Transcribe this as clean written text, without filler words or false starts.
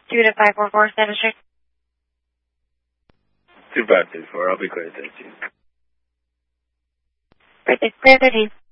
to 544 7th Street. 2534. I'll be clear. Thank you. Perfect. Clear 13.